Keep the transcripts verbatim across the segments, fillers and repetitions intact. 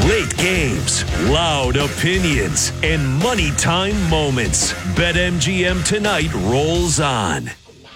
Late games, loud opinions, and money time moments. BetMGM tonight rolls on.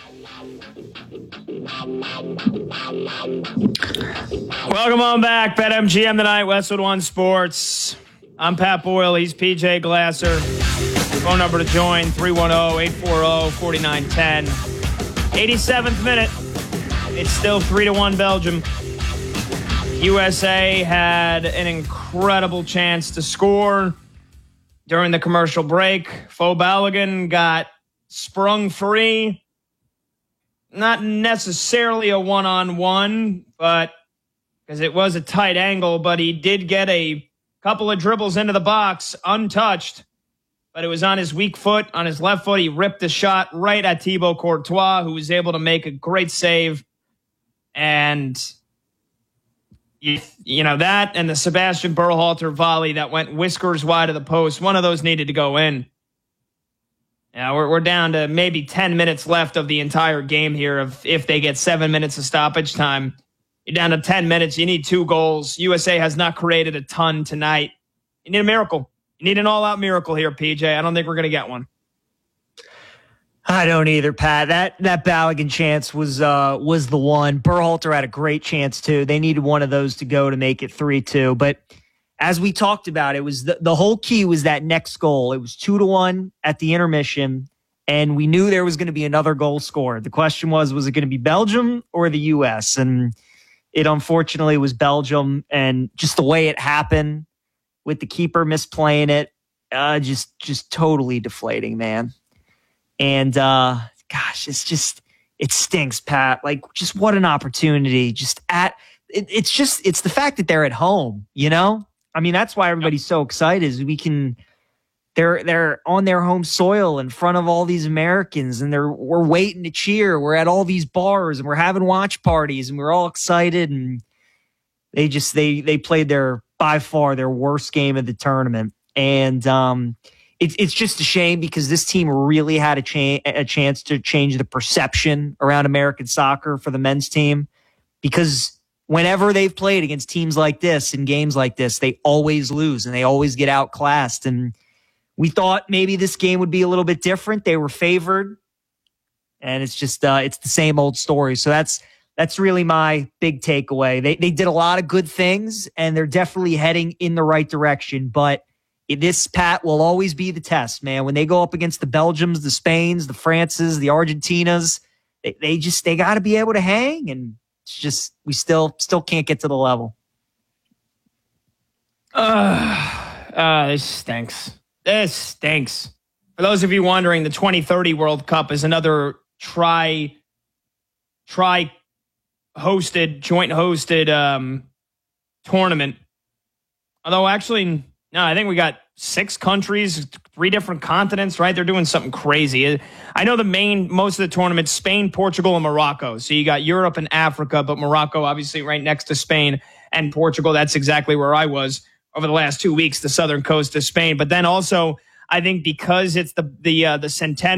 Welcome on back. BetMGM tonight, Westwood One Sports. I'm Pat Boyle. He's P J Glasser. Phone number to join, three one zero, eight four zero, four nine one zero. eighty-seventh minute. It's still three to one Belgium. U S A had an incredible chance to score during the commercial break. Fo Balogun got sprung free. Not necessarily a one-on-one, but because it was a tight angle, but he did get a couple of dribbles into the box untouched. But it was on his weak foot, on his left foot. He ripped the shot right at Thibaut Courtois, who was able to make a great save. And, you, you know, that and the Sebastian Berhalter volley that went whiskers wide of the post, one of those needed to go in. Now, we're, we're down to maybe ten minutes left of the entire game here. Of if they get seven minutes of stoppage time, you're down to ten minutes. You need two goals. U S A has not created a ton tonight. You need a miracle. You need an all-out miracle here, P J. I don't think we're going to get one. I don't either, Pat. That that Balogun chance was uh, was the one. Berhalter had a great chance, too. They needed one of those to go to make it three two. But as we talked about, it was the, the whole key was that next goal. It was two to one at the intermission, and we knew there was going to be another goal scored. The question was, was it going to be Belgium or the U S? And it unfortunately was Belgium, and just the way it happened, with the keeper misplaying it, uh, just just totally deflating, man. And, uh, gosh, it's just, it stinks, Pat. Like, just what an opportunity. Just at, it, it's just, it's the fact that they're at home, you know? I mean, that's why everybody's so excited is we can, they're, they're on their home soil in front of all these Americans, and they're, we're waiting to cheer. We're at all these bars, and we're having watch parties, and we're all excited, and they just, they, they played their, by far their worst game of the tournament. And um, it, it's just a shame because this team really had a, cha- a chance to change the perception around American soccer for the men's team, because whenever they've played against teams like this in games like this, they always lose and they always get outclassed. And we thought maybe this game would be a little bit different. They were favored, and it's just uh, it's the same old story. So that's That's really my big takeaway. They they did a lot of good things, and they're definitely heading in the right direction. But this, Pat, will always be the test, man. When they go up against the Belgiums, the Spains, the Frances, the Argentinas, they, they just they got to be able to hang, and it's just we still still can't get to the level. Uh, uh, this stinks. This stinks. For those of you wondering, the twenty thirty World Cup is another try try. hosted, joint hosted um, tournament. Although actually, no, I think we got six countries, three different continents, right? They're doing something crazy. I know the main, most of the tournaments, Spain, Portugal, and Morocco. So you got Europe and Africa, but Morocco obviously right next to Spain and Portugal. That's exactly where I was over the last two weeks, the southern coast of Spain. But then also, I think because it's the, the, uh, the centennial